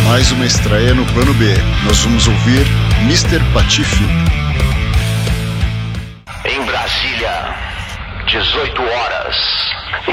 Mais uma estreia no Plano B. Nós vamos ouvir Mr. Patife. Em Brasília, 18 horas.